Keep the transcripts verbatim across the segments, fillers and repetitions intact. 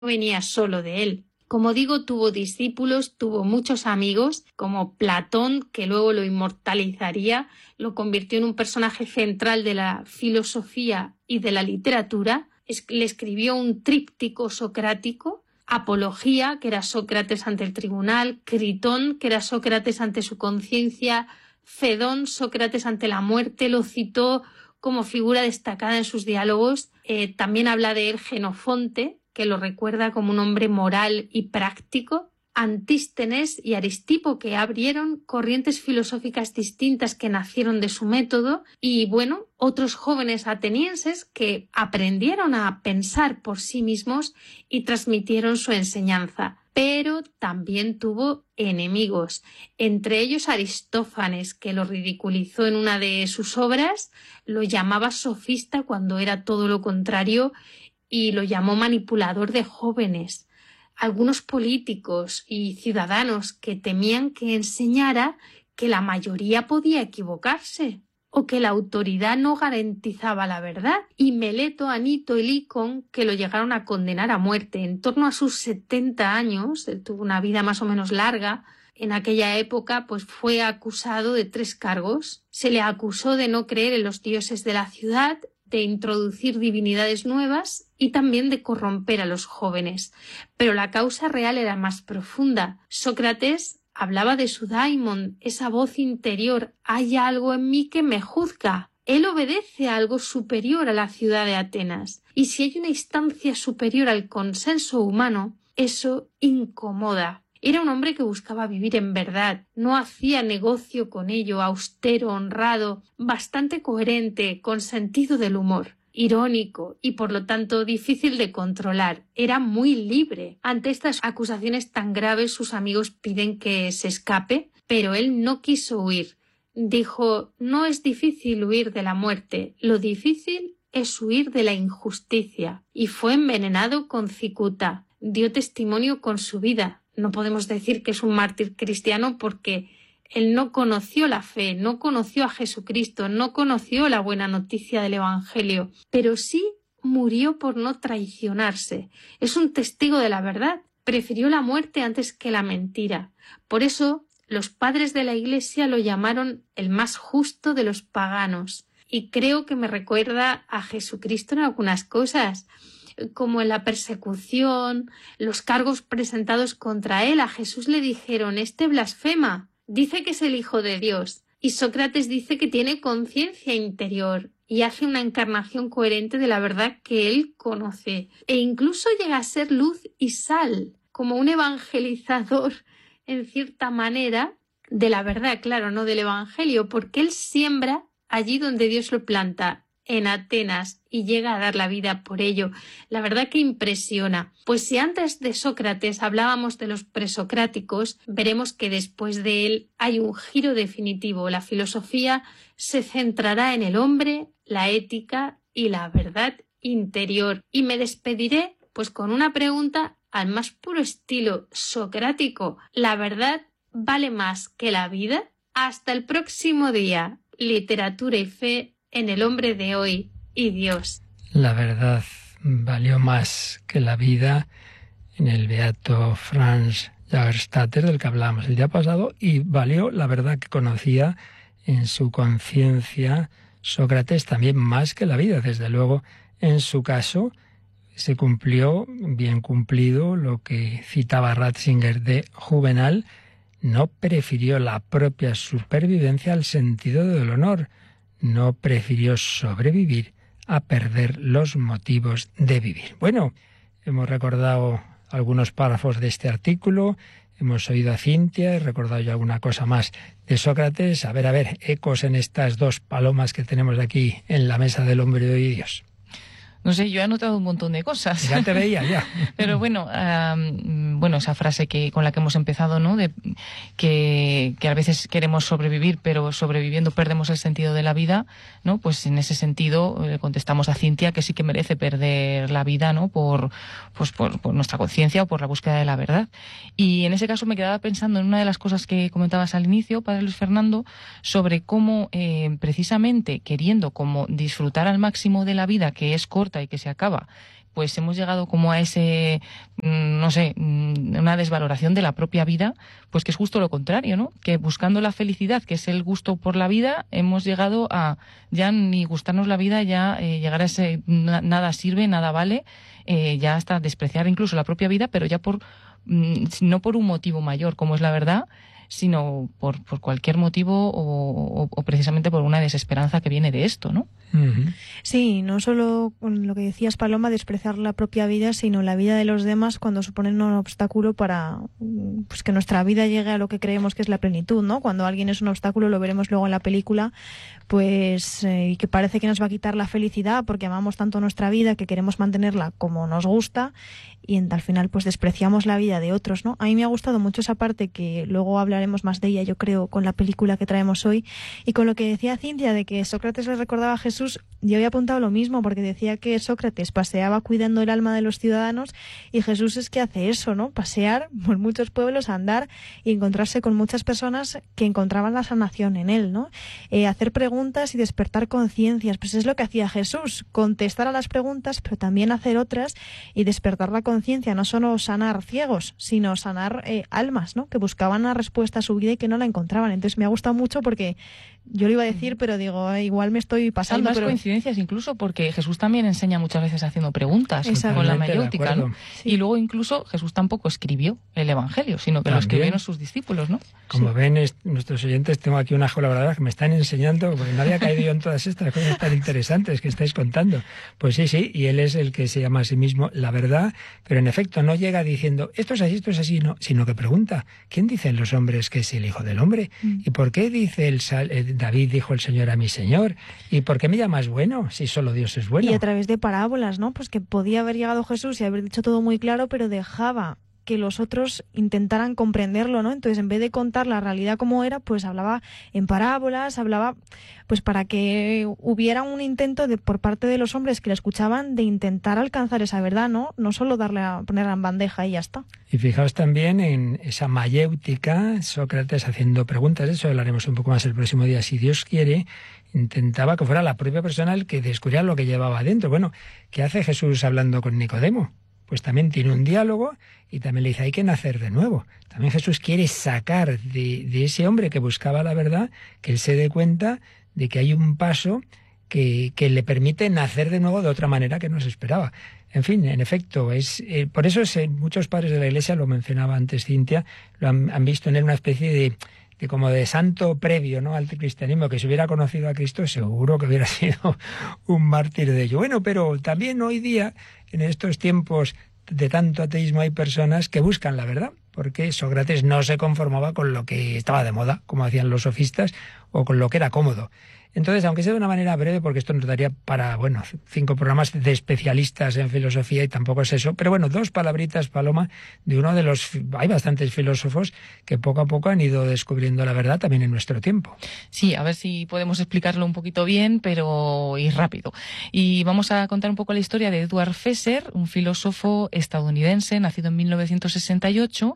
venía solo de él. Como digo, tuvo discípulos, tuvo muchos amigos, como Platón, que luego lo inmortalizaría, lo convirtió en un personaje central de la filosofía y de la literatura. Es, le escribió un tríptico socrático, Apología, que era Sócrates ante el tribunal, Critón, que era Sócrates ante su conciencia, Fedón, Sócrates ante la muerte, lo citó como figura destacada en sus diálogos. Eh, también habla de él Jenofonte, que lo recuerda como un hombre moral y práctico, Antístenes y Aristipo, que abrieron corrientes filosóficas distintas que nacieron de su método, y bueno, otros jóvenes atenienses que aprendieron a pensar por sí mismos y transmitieron su enseñanza. Pero también tuvo enemigos, entre ellos Aristófanes, que lo ridiculizó en una de sus obras, lo llamaba sofista cuando era todo lo contrario, y lo llamó manipulador de jóvenes. Algunos políticos y ciudadanos que temían que enseñara que la mayoría podía equivocarse o que la autoridad no garantizaba la verdad, y Meleto, Anito y Licon, que lo llegaron a condenar a muerte. En torno a sus setenta años, él tuvo una vida más o menos larga. En aquella época, pues fue acusado de tres cargos. Se le acusó de no creer en los dioses de la ciudad, de introducir divinidades nuevas y también de corromper a los jóvenes. Pero la causa real era más profunda. Sócrates hablaba de su daimon, esa voz interior. Hay algo en mí que me juzga. Él obedece a algo superior a la ciudad de Atenas. Y si hay una instancia superior al consenso humano, eso incomoda. Era un hombre que buscaba vivir en verdad, no hacía negocio con ello, austero, honrado, bastante coherente, con sentido del humor, irónico y por lo tanto difícil de controlar. Era muy libre. Ante estas acusaciones tan graves, sus amigos piden que se escape, pero él no quiso huir. Dijo: no es difícil huir de la muerte, lo difícil es huir de la injusticia. Y fue envenenado con cicuta. Dio testimonio con su vida. No podemos decir que es un mártir cristiano porque él no conoció la fe, no conoció a Jesucristo, no conoció la buena noticia del Evangelio, pero sí murió por no traicionarse. Es un testigo de la verdad. Prefirió la muerte antes que la mentira. Por eso los padres de la Iglesia lo llamaron el más justo de los paganos. Y creo que me recuerda a Jesucristo en algunas cosas, como en la persecución, los cargos presentados contra él. A Jesús le dijeron: este blasfema, dice que es el Hijo de Dios. Y Sócrates dice que tiene conciencia interior y hace una encarnación coherente de la verdad que él conoce. E incluso llega a ser luz y sal, como un evangelizador, en cierta manera, de la verdad, claro, no del Evangelio, porque él siembra allí donde Dios lo planta, en Atenas, y llega a dar la vida por ello. La verdad que impresiona. Pues si antes de Sócrates hablábamos de los presocráticos, veremos que después de él hay un giro definitivo. La filosofía se centrará en el hombre, la ética y la verdad interior. Y me despediré pues con una pregunta al más puro estilo socrático. ¿La verdad vale más que la vida? Hasta el próximo día. Literatura y fe en el hombre de hoy y Dios. La verdad valió más que la vida en el beato Franz Jagerstatter, del que hablábamos el día pasado, y valió la verdad que conocía en su conciencia Sócrates también más que la vida. Desde luego, en su caso, se cumplió, bien cumplido, lo que citaba Ratzinger de Juvenal: no prefirió la propia supervivencia al sentido del honor. No prefirió sobrevivir a perder los motivos de vivir. Bueno, hemos recordado algunos párrafos de este artículo, hemos oído a Cintia, he recordado yo alguna cosa más de Sócrates. A ver, a ver, ecos en estas dos palomas que tenemos aquí en la mesa del hombre de hoy y Dios. No sé, yo he anotado un montón de cosas. Ya te veía, ya. Pero bueno, um, bueno, esa frase que con la que hemos empezado, ¿no? De que, que a veces queremos sobrevivir, pero sobreviviendo perdemos el sentido de la vida, ¿no? Pues en ese sentido eh, contestamos a Cintia que sí que merece perder la vida, ¿no? Por, pues por, por nuestra conciencia o por la búsqueda de la verdad. Y en ese caso me quedaba pensando en una de las cosas que comentabas al inicio, Padre Luis Fernando, sobre cómo eh, precisamente queriendo como disfrutar al máximo de la vida, que es corta y que se acaba, pues hemos llegado como a ese, no sé, una desvaloración de la propia vida, pues que es justo lo contrario, ¿no? Que buscando la felicidad, que es el gusto por la vida, hemos llegado a ya ni gustarnos la vida, ya eh, llegar a ese na, nada sirve, nada vale, eh, ya hasta despreciar incluso la propia vida, pero ya por mm, no por un motivo mayor, como es la verdad, sino por, por cualquier motivo o, o, o precisamente por una desesperanza que viene de esto, ¿no? Uh-huh. Sí, no solo con lo que decías, Paloma, despreciar la propia vida, sino la vida de los demás cuando suponen un obstáculo para pues que nuestra vida llegue a lo que creemos que es la plenitud, ¿no? Cuando alguien es un obstáculo, lo veremos luego en la película, pues eh, que parece que nos va a quitar la felicidad porque amamos tanto nuestra vida que queremos mantenerla como nos gusta y en, al final pues despreciamos la vida de otros, ¿no? A mí me ha gustado mucho esa parte que luego hablaremos más de ella, yo creo, con la película que traemos hoy y con lo que decía Cintia de que Sócrates le recordaba a Jesús. Yo había apuntado lo mismo porque decía que Sócrates paseaba cuidando el alma de los ciudadanos y Jesús es que hace eso, ¿no? Pasear por muchos pueblos, andar y encontrarse con muchas personas que encontraban la sanación en él, ¿no? Eh, hacer preguntas y despertar conciencias, pues es lo que hacía Jesús, contestar a las preguntas pero también hacer otras y despertar la conciencia, no solo sanar ciegos, sino sanar eh, almas, ¿no? Que buscaban la respuesta a su vida y que no la encontraban. Entonces me ha gustado mucho porque yo lo iba a decir, pero digo, eh, igual me estoy pasando. Hay más pero... coincidencias incluso porque Jesús también enseña muchas veces haciendo preguntas con la mayéutica, ¿no? Sí. Y luego incluso Jesús tampoco escribió el Evangelio, sino que también lo escribieron sus discípulos, ¿no? Como sí. ven es, nuestros oyentes, tengo aquí unas colaboradoras que me están enseñando, porque no había caído yo en todas estas cosas tan interesantes que estáis contando. Pues sí, sí, y él es el que se llama a sí mismo la verdad, pero en efecto no llega diciendo esto es así, esto es así, no, sino que pregunta, ¿quién dicen los hombres que es el Hijo del Hombre? Mm. ¿Y por qué dice el eh, David dijo el Señor a mi Señor? ¿Y por qué me llamas bueno si solo Dios es bueno? Y a través de parábolas, ¿no? Pues que podía haber llegado Jesús y haber dicho todo muy claro, pero dejaba que los otros intentaran comprenderlo, ¿no? Entonces, en vez de contar la realidad como era, pues hablaba en parábolas, hablaba pues para que hubiera un intento de por parte de los hombres que le escuchaban de intentar alcanzar esa verdad, ¿no? No solo darle a ponerla en bandeja y ya está. Y fijaos también en esa mayéutica, Sócrates haciendo preguntas, de eso hablaremos un poco más el próximo día, si Dios quiere. Intentaba que fuera la propia persona el que descubriera lo que llevaba adentro. Bueno, ¿qué hace Jesús hablando con Nicodemo? Pues también tiene un diálogo y también le dice, hay que nacer de nuevo. También Jesús quiere sacar de, de ese hombre que buscaba la verdad, que él se dé cuenta de que hay un paso que, que le permite nacer de nuevo de otra manera que no se esperaba. En fin, en efecto, es eh, por eso es, eh, muchos padres de la Iglesia, lo mencionaba antes Cintia, lo han, han visto en él una especie de... que como de santo previo, ¿no?, al cristianismo, que si hubiera conocido a Cristo seguro que hubiera sido un mártir de ello. Bueno, pero también hoy día, en estos tiempos de tanto ateísmo, hay personas que buscan la verdad, porque Sócrates no se conformaba con lo que estaba de moda, como hacían los sofistas, o con lo que era cómodo. Entonces, aunque sea de una manera breve, porque esto nos daría para, bueno, cinco programas de especialistas en filosofía y tampoco es eso, pero bueno, dos palabritas, Paloma, de uno de los... Hay bastantes filósofos que poco a poco han ido descubriendo la verdad también en nuestro tiempo. Sí, a ver si podemos explicarlo un poquito bien, pero y rápido. Y vamos a contar un poco la historia de Edward Fesser, un filósofo estadounidense, nacido en mil novecientos sesenta y ocho,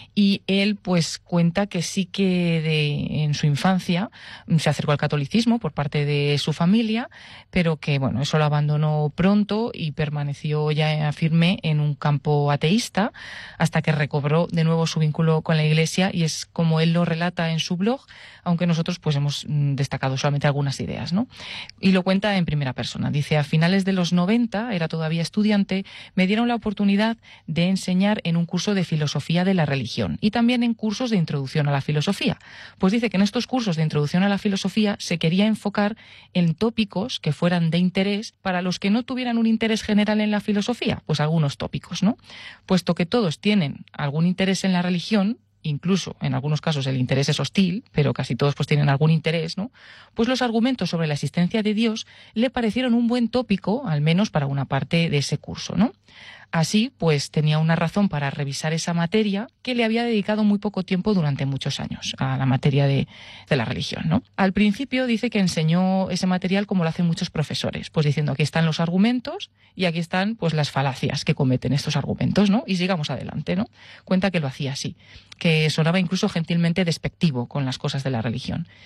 y él pues cuenta que sí que de, en su infancia se acercó al catolicismo por parte de su familia, pero que bueno, eso lo abandonó pronto y permaneció ya firme en un campo ateísta hasta que recobró de nuevo su vínculo con la Iglesia, y es como él lo relata en su blog, aunque nosotros pues hemos destacado solamente algunas ideas, ¿no? Y lo cuenta en primera persona. Dice, a finales de los noventa, era todavía estudiante, me dieron la oportunidad de enseñar en un curso de filosofía de la religión y también en cursos de introducción a la filosofía. Pues dice que en estos cursos de introducción a la filosofía se quería enfocar en tópicos que fueran de interés para los que no tuvieran un interés general en la filosofía, pues algunos tópicos, ¿no? Puesto que todos tienen algún interés en la religión, incluso en algunos casos el interés es hostil, pero casi todos pues tienen algún interés, ¿no? Pues los argumentos sobre la existencia de Dios le parecieron un buen tópico, al menos para una parte de ese curso, ¿no? Así, pues tenía una razón para revisar esa materia que le había dedicado muy poco tiempo durante muchos años, a la materia de, de la religión, ¿no? Al principio dice que enseñó ese material como lo hacen muchos profesores, pues diciendo aquí están los argumentos y aquí están pues las falacias que cometen estos argumentos, ¿no? Y sigamos adelante, ¿no? Cuenta que lo hacía así, que sonaba incluso gentilmente despectivo con las cosas de la religión.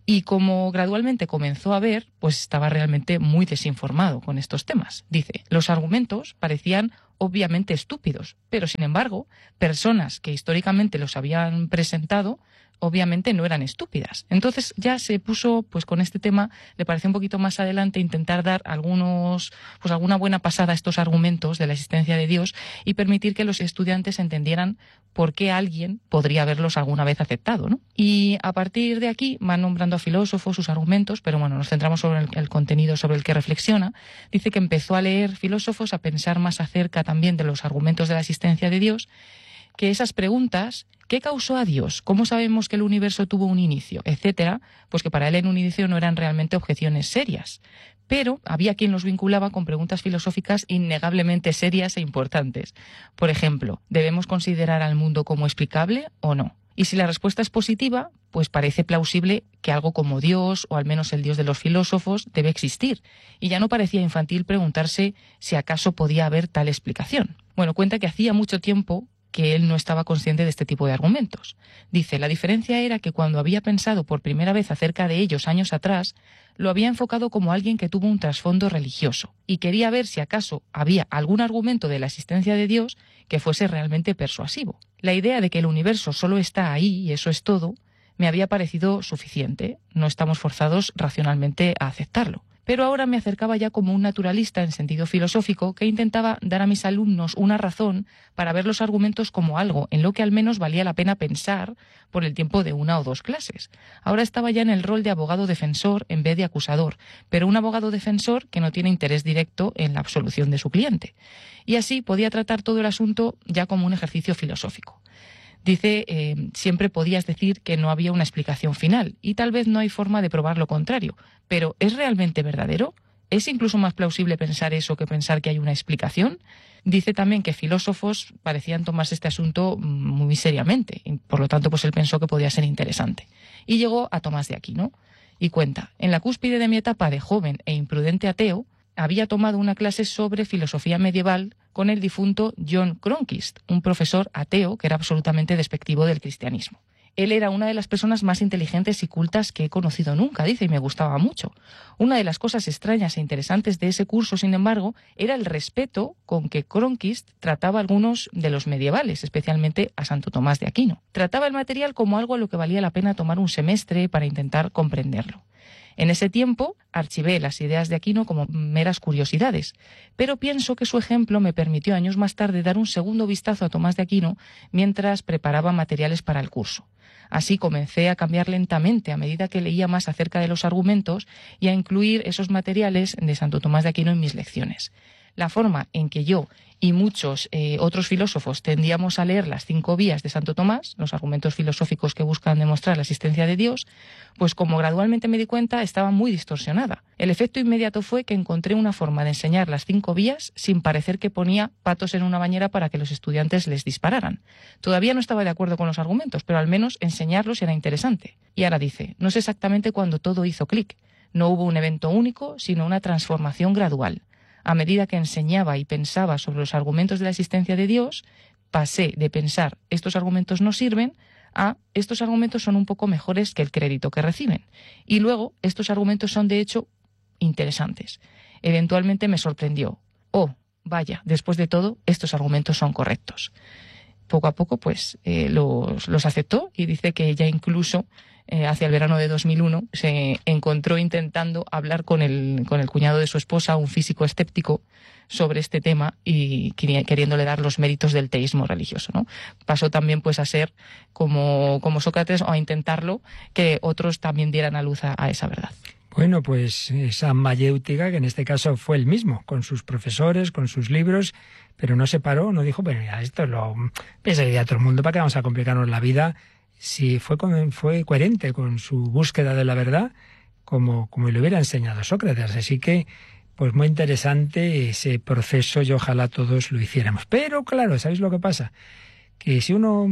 Y como gradualmente comenzó a ver, pues estaba realmente muy desinformado con estos temas. Dice, los argumentos parecían obviamente estúpidos, pero sin embargo, personas que históricamente los habían presentado obviamente no eran estúpidas. Entonces ya se puso, pues con este tema, le pareció un poquito más adelante intentar dar algunos, pues alguna buena pasada a estos argumentos de la existencia de Dios y permitir que los estudiantes entendieran por qué alguien podría haberlos alguna vez aceptado, ¿no? Y a partir de aquí van nombrando a filósofos sus argumentos, pero bueno, nos centramos sobre el, el contenido sobre el que reflexiona. Dice que empezó a leer filósofos, a pensar más acerca también de los argumentos de la existencia de Dios, que esas preguntas, ¿qué causó a Dios? ¿Cómo sabemos que el universo tuvo un inicio? Etcétera, pues que para él en un inicio no eran realmente objeciones serias. Pero había quien los vinculaba con preguntas filosóficas innegablemente serias e importantes. Por ejemplo, ¿debemos considerar al mundo como explicable o no? Y si la respuesta es positiva, pues parece plausible que algo como Dios, o al menos el Dios de los filósofos, debe existir. Y ya no parecía infantil preguntarse si acaso podía haber tal explicación. Bueno, cuenta que hacía mucho tiempo que él no estaba consciente de este tipo de argumentos. Dice, la diferencia era que cuando había pensado por primera vez acerca de ellos años atrás, lo había enfocado como alguien que tuvo un trasfondo religioso y quería ver si acaso había algún argumento de la existencia de Dios que fuese realmente persuasivo. La idea de que el universo solo está ahí y eso es todo, me había parecido suficiente. No estamos forzados racionalmente a aceptarlo. Pero ahora me acercaba ya como un naturalista en sentido filosófico que intentaba dar a mis alumnos una razón para ver los argumentos como algo en lo que al menos valía la pena pensar por el tiempo de una o dos clases. Ahora estaba ya en el rol de abogado defensor en vez de acusador, pero un abogado defensor que no tiene interés directo en la absolución de su cliente. Y así podía tratar todo el asunto ya como un ejercicio filosófico. Dice, eh, siempre podías decir que no había una explicación final y tal vez no hay forma de probar lo contrario, pero ¿es realmente verdadero? ¿Es incluso más plausible pensar eso que pensar que hay una explicación? Dice también que filósofos parecían tomarse este asunto muy seriamente y por lo tanto pues él pensó que podía ser interesante. Y llegó a Tomás de Aquino y cuenta, en la cúspide de mi etapa de joven e imprudente ateo, había tomado una clase sobre filosofía medieval con el difunto John Cronquist, un profesor ateo que era absolutamente despectivo del cristianismo. Él era una de las personas más inteligentes y cultas que he conocido nunca, dice, y me gustaba mucho. Una de las cosas extrañas e interesantes de ese curso, sin embargo, era el respeto con que Cronquist trataba a algunos de los medievales, especialmente a Santo Tomás de Aquino. Trataba el material como algo a lo que valía la pena tomar un semestre para intentar comprenderlo. En ese tiempo archivé las ideas de Aquino como meras curiosidades, pero pienso que su ejemplo me permitió años más tarde dar un segundo vistazo a Tomás de Aquino mientras preparaba materiales para el curso. Así comencé a cambiar lentamente a medida que leía más acerca de los argumentos y a incluir esos materiales de Santo Tomás de Aquino en mis lecciones. La forma en que yo y muchos eh, otros filósofos tendíamos a leer las cinco vías de Santo Tomás, los argumentos filosóficos que buscan demostrar la existencia de Dios, pues como gradualmente me di cuenta, estaba muy distorsionada. El efecto inmediato fue que encontré una forma de enseñar las cinco vías sin parecer que ponía patos en una bañera para que los estudiantes les dispararan. Todavía no estaba de acuerdo con los argumentos, pero al menos enseñarlos era interesante. Y ahora dice, no sé exactamente cuándo todo hizo clic. No hubo un evento único, sino una transformación gradual. A medida que enseñaba y pensaba sobre los argumentos de la existencia de Dios, pasé de pensar estos argumentos no sirven a estos argumentos son un poco mejores que el crédito que reciben. Y luego estos argumentos son de hecho interesantes. Eventualmente me sorprendió. Oh, vaya, después de todo, estos argumentos son correctos. Poco a poco pues eh, los, los aceptó y dice que ya incluso Eh, hacia el verano de dos mil uno se encontró intentando hablar con el, con el cuñado de su esposa, un físico escéptico, sobre este tema y queriéndole dar los méritos del teísmo religioso, ¿no? Pasó también pues a ser como, como Sócrates o a intentarlo que otros también dieran a luz a, a esa verdad. Bueno, pues esa mayéutica, que en este caso fue él mismo, con sus profesores, con sus libros, pero no se paró, no dijo, bueno, mira, esto lo piensa ya todo el mundo, ¿para qué vamos a complicarnos la vida? Si fue, con, fue coherente con su búsqueda de la verdad, como, como le hubiera enseñado Sócrates. Así que, pues muy interesante ese proceso y ojalá todos lo hiciéramos. Pero claro, ¿sabéis lo que pasa? Que si uno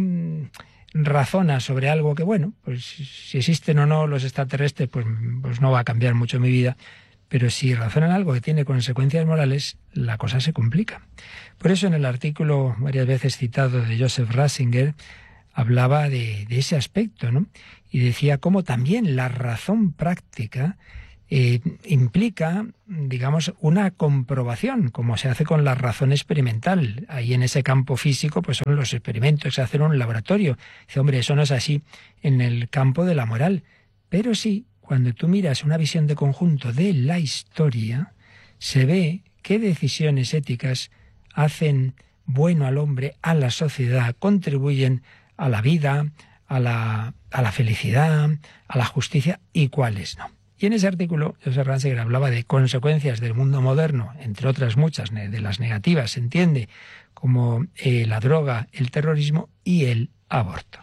razona sobre algo que, bueno, pues si existen o no los extraterrestres, pues, pues no va a cambiar mucho mi vida. Pero si razonan algo que tiene consecuencias morales, la cosa se complica. Por eso en el artículo varias veces citado de Joseph Ratzinger, hablaba de, de ese aspecto, ¿no? Y decía cómo también la razón práctica eh, implica, digamos, una comprobación, como se hace con la razón experimental. Ahí en ese campo físico, pues son los experimentos que se hacen en un laboratorio. Dice, hombre, eso no es así en el campo de la moral. Pero sí, cuando tú miras una visión de conjunto de la historia, se ve qué decisiones éticas hacen bueno al hombre, a la sociedad, contribuyen a la vida, a la, a la felicidad, a la justicia, y cuáles no. Y en ese artículo, Joseph Ratzinger hablaba de consecuencias del mundo moderno, entre otras muchas, de las negativas, se entiende, como eh, la droga, el terrorismo y el aborto.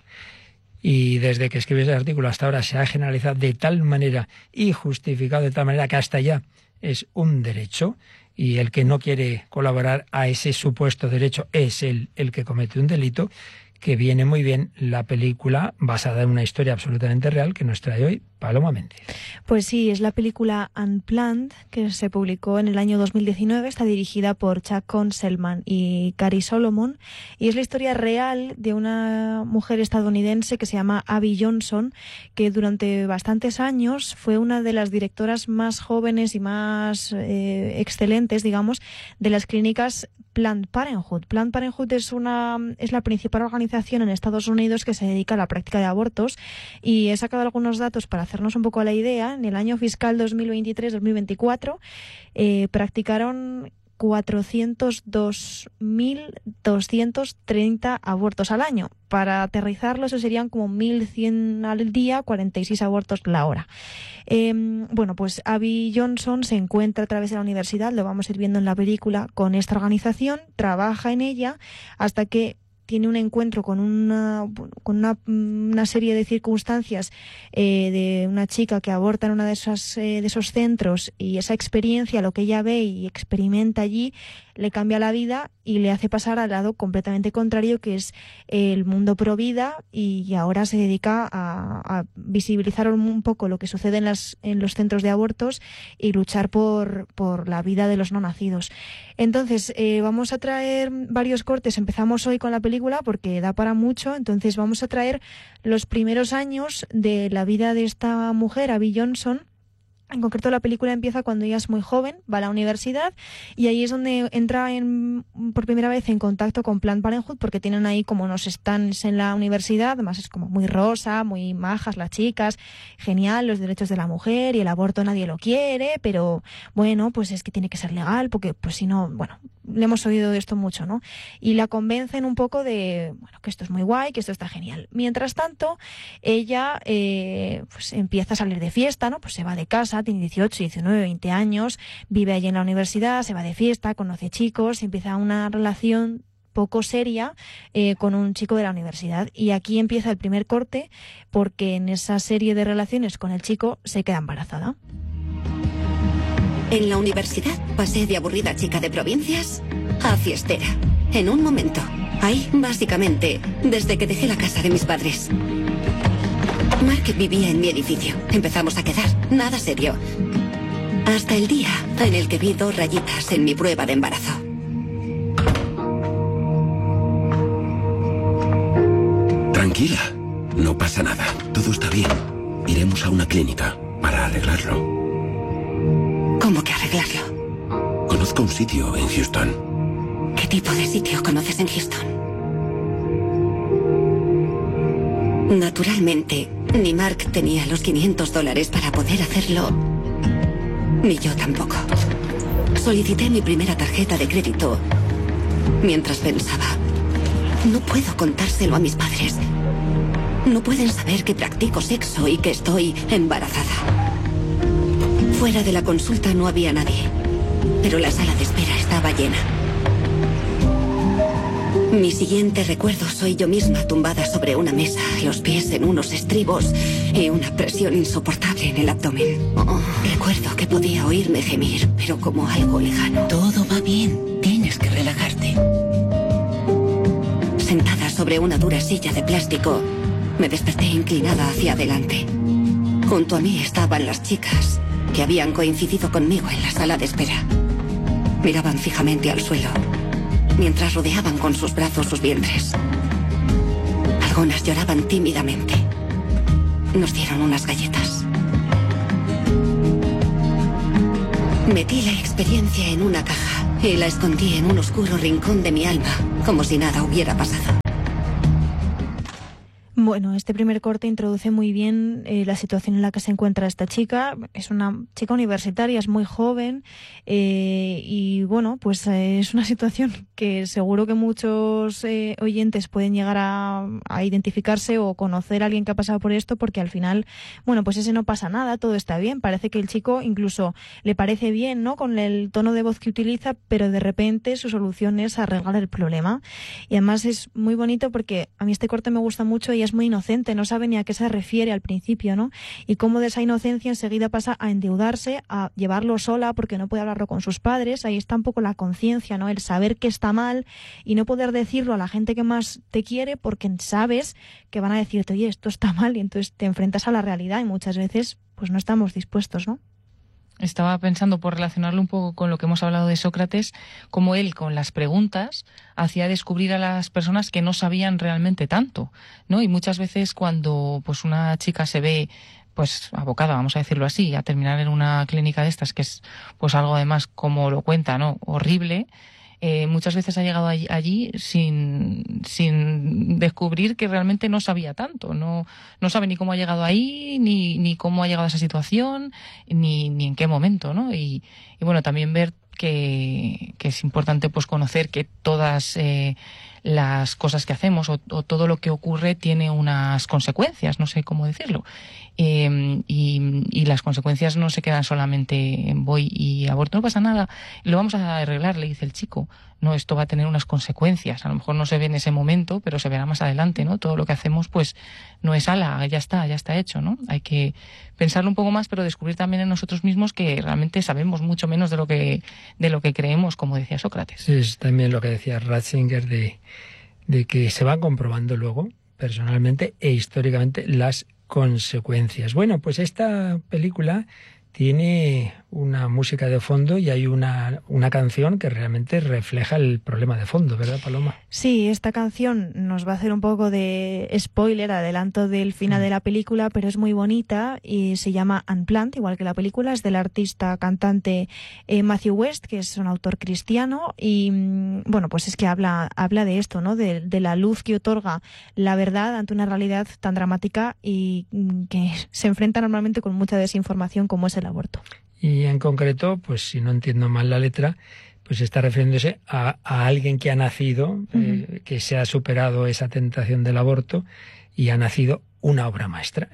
Y desde que escribió ese artículo hasta ahora se ha generalizado de tal manera y justificado de tal manera que hasta ya es un derecho, y el que no quiere colaborar a ese supuesto derecho es el, el que comete un delito, que viene muy bien la película basada en una historia absolutamente real que nos trae hoy Paloma Méndez. Pues sí, es la película Unplanned, que se publicó en el año dos mil diecinueve, está dirigida por Chuck Konzelman y Cary Solomon, y es la historia real de una mujer estadounidense que se llama Abby Johnson, que durante bastantes años fue una de las directoras más jóvenes y más eh, excelentes, digamos, de las clínicas Planned Parenthood. Planned Parenthood es una es la principal organización en Estados Unidos que se dedica a la práctica de abortos, y he sacado algunos datos para hacernos un poco a la idea. En el año fiscal dos mil veintitrés dos mil veinticuatro eh, practicaron cuatrocientos dos mil doscientos treinta abortos al año. Para aterrizarlo, eso serían como mil cien al día, cuarenta y seis abortos la hora. Eh, bueno, pues Abby Johnson se encuentra a través de la universidad, lo vamos a ir viendo en la película, con esta organización, trabaja en ella hasta que tiene un encuentro con una, con una, una serie de circunstancias eh, de una chica que aborta en uno de esos, eh, de esos centros, y esa experiencia, lo que ella ve y experimenta allí, le cambia la vida y le hace pasar al lado completamente contrario, que es el mundo pro vida, y ahora se dedica a, a visibilizar un poco lo que sucede en, las, en los centros de abortos y luchar por, por la vida de los no nacidos. Entonces, eh, vamos a traer varios cortes. Empezamos hoy con la película porque da para mucho, entonces vamos a traer los primeros años de la vida de esta mujer, Abby Johnson. En concreto, la película empieza cuando ella es muy joven, va a la universidad, y ahí es donde entra en, por primera vez en contacto con Planned Parenthood, porque tienen ahí como unos stands en la universidad. Además es como muy rosa, muy majas las chicas, genial, los derechos de la mujer y el aborto nadie lo quiere, pero bueno, pues es que tiene que ser legal, porque pues si no, bueno, le hemos oído de esto mucho, ¿no? Y la convencen un poco de, bueno, que esto es muy guay, que esto está genial. Mientras tanto, ella eh, pues empieza a salir de fiesta, ¿no? Pues se va de casa, tiene dieciocho, diecinueve, veinte años, vive allí en la universidad, se va de fiesta, conoce chicos, empieza una relación poco seria eh, con un chico de la universidad. Y aquí empieza el primer corte, porque en esa serie de relaciones con el chico se queda embarazada. En la universidad pasé de aburrida chica de provincias a fiestera. En un momento. Ahí, básicamente, desde que dejé la casa de mis padres. Mark vivía en mi edificio. Empezamos a quedar. Nada serio. Hasta el día en el que vi dos rayitas en mi prueba de embarazo. Tranquila. No pasa nada. Todo está bien. Iremos a una clínica para arreglarlo. ¿Cómo que arreglarlo? Conozco un sitio en Houston. ¿Qué tipo de sitio conoces en Houston? Naturalmente, ni Mark tenía los quinientos dólares para poder hacerlo, ni yo tampoco. Solicité mi primera tarjeta de crédito mientras pensaba, no puedo contárselo a mis padres. No pueden saber que practico sexo y que estoy embarazada. Fuera de la consulta no había nadie, pero la sala de espera estaba llena. Mi siguiente recuerdo soy yo misma tumbada sobre una mesa, los pies en unos estribos y una presión insoportable en el abdomen. Oh, recuerdo que podía oírme gemir, pero como algo lejano. Todo va bien, tienes que relajarte. Sentada sobre una dura silla de plástico, me desperté inclinada hacia adelante. Junto a mí estaban las chicas que habían coincidido conmigo en la sala de espera. Miraban fijamente al suelo, mientras rodeaban con sus brazos sus vientres. Al Algunas lloraban tímidamente. Nos dieron unas galletas. Metí la experiencia en una caja y la escondí en un oscuro rincón de mi alma, como si nada hubiera pasado. Bueno, este primer corte introduce muy bien eh, la situación en la que se encuentra esta chica. Es una chica universitaria, es muy joven eh, y bueno, pues eh, es una situación que seguro que muchos eh, oyentes pueden llegar a, a identificarse o conocer a alguien que ha pasado por esto, porque al final, bueno, pues ese no pasa nada, todo está bien. Parece que el chico incluso le parece bien, ¿no?, con el tono de voz que utiliza, pero de repente su solución es arreglar el problema. Y además es muy bonito porque a mí este corte me gusta mucho y es muy inocente, no sabe ni a qué se refiere al principio, ¿no? Y cómo de esa inocencia enseguida pasa a endeudarse, a llevarlo sola porque no puede hablarlo con sus padres. Ahí está un poco la conciencia, ¿no? El saber que está mal y no poder decirlo a la gente que más te quiere porque sabes que van a decirte, oye, esto está mal, y entonces te enfrentas a la realidad y muchas veces pues no estamos dispuestos, ¿no? Estaba pensando, por relacionarlo un poco con lo que hemos hablado de Sócrates, cómo él con las preguntas hacía descubrir a las personas que no sabían realmente tanto, ¿no? Y muchas veces cuando pues una chica se ve pues abocada, vamos a decirlo así, a terminar en una clínica de estas, que es pues algo además, como lo cuenta, ¿no?, horrible, eh, muchas veces ha llegado allí, allí sin, sin descubrir que realmente no sabía tanto, no, no sabe ni cómo ha llegado ahí, ni, ni cómo ha llegado a esa situación, ni, ni en qué momento, ¿no? Y, y bueno, también ver que, que es importante pues conocer que todas eh, las cosas que hacemos o, o todo lo que ocurre tiene unas consecuencias, no sé cómo decirlo. Eh, y, y las consecuencias no se quedan solamente en voy y aborto, no pasa nada, lo vamos a arreglar, le dice el chico. No, esto va a tener unas consecuencias. A lo mejor no se ve en ese momento, pero se verá más adelante, ¿no? Todo lo que hacemos, pues, no es ala, ya está, ya está hecho, ¿no? Hay que pensarlo un poco más, pero descubrir también en nosotros mismos que realmente sabemos mucho menos de lo que, de lo que creemos, como decía Sócrates. Sí, es también lo que decía Ratzinger, de, de que se van comprobando luego, personalmente e históricamente, las consecuencias. Bueno, pues esta película tiene una música de fondo y hay una, una canción que realmente refleja el problema de fondo, ¿verdad, Paloma? Sí, esta canción nos va a hacer un poco de spoiler, adelanto del final mm. de la película, pero es muy bonita y se llama Unplugged, igual que la película. Es del artista cantante eh, Matthew West, que es un autor cristiano, y bueno, pues es que habla, habla de esto, ¿no? De, de la luz que otorga la verdad ante una realidad tan dramática y que se enfrenta normalmente con mucha desinformación como es el aborto. Y en concreto, pues si no entiendo mal la letra, pues está refiriéndose a, a alguien que ha nacido, uh-huh. eh, que se ha superado esa tentación del aborto y ha nacido una obra maestra.